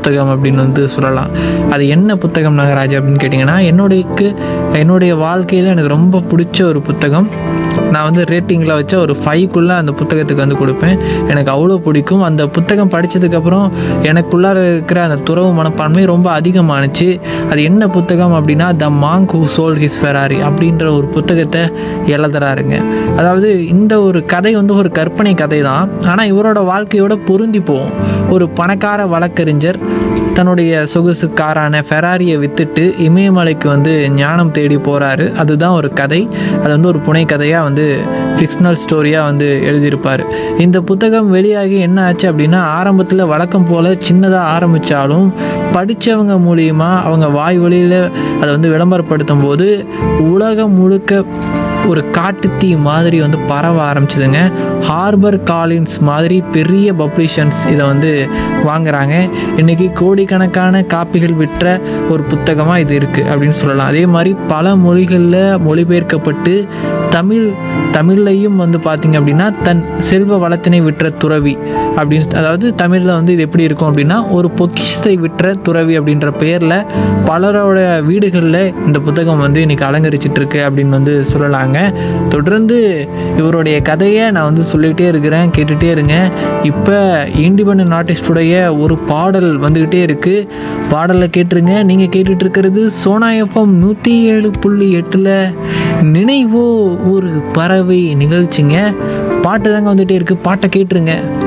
புத்தகம் அப்படின்னு வந்து சொல்லலாம். அது என்ன புத்தகம் நாகராஜ் அப்படின்னு கேட்டிங்கன்னா, என்னுடைய வாழ்க்கையில் எனக்கு ரொம்ப பிடிச்ச ஒரு புத்தகம். நான் வந்து ரேட்டிங்கில் வச்ச ஒரு 5க்குள்ளே அந்த புத்தகத்துக்கு வந்து கொடுப்பேன். எனக்கு அவ்வளோ பிடிக்கும். அந்த புத்தகம் படித்ததுக்கப்புறம் எனக்குள்ளார இருக்கிற அந்த துறவு மனப்பான்மை ரொம்ப அதிகமானுச்சு. அது என்ன புத்தகம் அப்படின்னா, த Monk who sold his Ferrari அப்படின்ற ஒரு புத்தகத்தை எழுதுறாருங்க. அதாவது இந்த ஒரு கதை வந்து ஒரு கற்பனை கதை தான், ஆனால் இவரோட வாழ்க்கையோட பொருந்தி போகும். ஒரு பணக்கார வழக்கறிஞர் தன்னுடைய சொகுசு காரான ஃபெராரியை விற்றுட்டு இமயமலைக்கு வந்து ஞானம் தேடி போகிறாரு. அதுதான் ஒரு கதை. அது வந்து ஒரு புனை கதையாக வந்து ஃபிக்ஷனல் ஸ்டோரியாக வந்து எழுதியிருப்பார். இந்த புத்தகம் வெளியாகி என்ன ஆச்சு அப்படின்னா, ஆரம்பத்தில் வழக்கம் போல் சின்னதாக ஆரம்பித்தாலும் படித்தவங்க மூலியமாக அவங்க வாய் வழியில் அதை வந்து விளம்பரப்படுத்தும் போது உலகம் முழுக்க ஒரு காட்டுத்தீ மாதிரி வந்து பரவ ஆரம்பிச்சுதுங்க. ஹார்பர் காலின்ஸ் மாதிரி பெரிய பப்ளிஷன்ஸ் இதை வந்து வாங்குகிறாங்க. இன்றைக்கி கோடிக்கணக்கான காப்பிகள் விற்ற ஒரு புத்தகமாக இது இருக்குது அப்படின்னு சொல்லலாம். அதே மாதிரி பல மொழிகளில் மொழிபெயர்க்கப்பட்டு தமிழ்லையும் வந்து பார்த்திங்க அப்படின்னா, தன் செல்வ வளத்தினை விற்ற துறவி அப்படின்னு, அதாவது தமிழில் வந்து இது எப்படி இருக்கும் அப்படின்னா, ஒரு பொக்கிஷத்தை விற்ற துறவி அப்படின்ற பெயரில் பலரோட வீடுகளில் இந்த புத்தகம் வந்து இன்றைக்கி அலங்கரிச்சிட்ருக்கு அப்படின்னு வந்து சொல்லலாங்க. தொடர்ந்து இவருடைய கதையை நான் வந்து சொல்லிகிட்டே இருக்கிறேன், கேட்டுகிட்டே இருங்க. இப்போ இண்டிபெண்டன்ட் ஆர்டிஸ்டுடைய ஒரு பாடல் வந்துக்கிட்டே இருக்குது. பாடலை கேட்டுருங்க. நீங்கள் கேட்டுட்டு இருக்கிறது சோனா எஃப்எம் 107.8 நினைவோ ஒரு பறவை நிகழ்ச்சிங்க. பாட்டு தாங்க வந்துகிட்டே இருக்குது. பாட்டை கேட்டுருங்க.